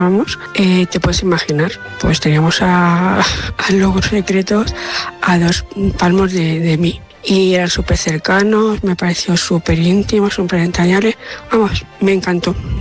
Vamos, te puedes imaginar, pues teníamos a logros secretos a 2 palmos de mí. Y eran súper cercanos, me pareció súper íntimos, súper entrañables. Vamos, me encantó.